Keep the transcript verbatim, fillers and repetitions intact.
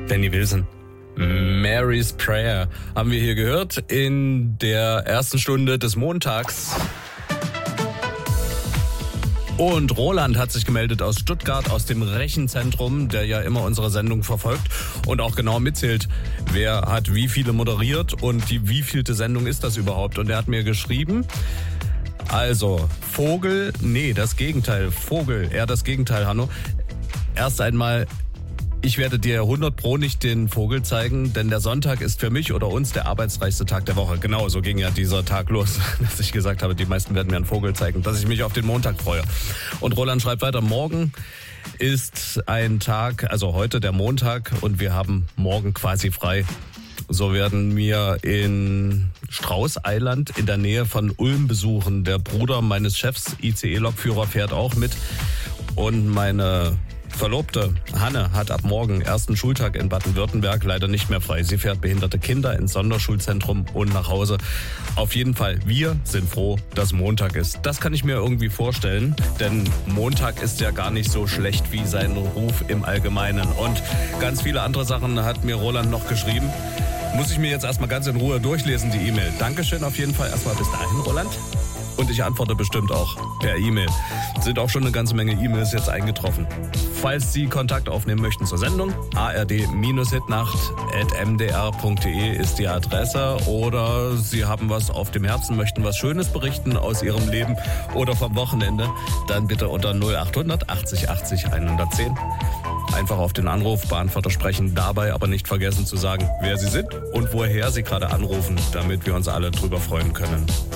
Danny Wilson. Mary's Prayer haben wir hier gehört in der ersten Stunde des Montags. Und Roland hat sich gemeldet aus Stuttgart, aus dem Rechenzentrum, der ja immer unsere Sendung verfolgt und auch genau mitzählt, wer hat wie viele moderiert und die wievielte Sendung ist das überhaupt. Und er hat mir geschrieben, also Vogel, nee, das Gegenteil, Vogel, eher das Gegenteil, Hanno. Erst einmal, ich werde dir hundert Pro nicht den Vogel zeigen, denn der Sonntag ist für mich oder uns der arbeitsreichste Tag der Woche. Genau, so ging ja dieser Tag los, dass ich gesagt habe, die meisten werden mir einen Vogel zeigen, dass ich mich auf den Montag freue. Und Roland schreibt weiter, morgen ist ein Tag, also heute der Montag und wir haben morgen quasi frei. So werden wir in Strauß-Eiland in der Nähe von Ulm besuchen. Der Bruder meines Chefs, I C E-Lokführer, fährt auch mit und meine Verlobte Hanne hat ab morgen ersten Schultag in Baden-Württemberg leider nicht mehr frei. Sie fährt behinderte Kinder ins Sonderschulzentrum und nach Hause. Auf jeden Fall, wir sind froh, dass Montag ist. Das kann ich mir irgendwie vorstellen, denn Montag ist ja gar nicht so schlecht wie sein Ruf im Allgemeinen. Und ganz viele andere Sachen hat mir Roland noch geschrieben. Muss ich mir jetzt erstmal ganz in Ruhe durchlesen, die E-Mail. Dankeschön auf jeden Fall erstmal bis dahin, Roland. Und ich antworte bestimmt auch per E-Mail. Sind auch schon eine ganze Menge E-Mails jetzt eingetroffen. Falls Sie Kontakt aufnehmen möchten zur Sendung, a r d hitnacht at m d r punkt d e ist die Adresse. Oder Sie haben was auf dem Herzen, möchten was Schönes berichten aus Ihrem Leben oder vom Wochenende, dann bitte unter null acht hundert achtzig achtzig hundertzehn. Einfach auf den Anrufbeantworter sprechen, dabei aber nicht vergessen zu sagen, wer Sie sind und woher Sie gerade anrufen, damit wir uns alle drüber freuen können.